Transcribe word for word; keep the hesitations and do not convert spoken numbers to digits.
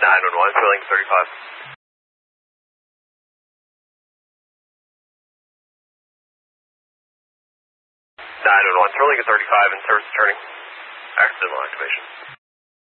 nine one one, Trilling thirty-five. nine one one, Trilling thirty-five in service returning. Accidental activation.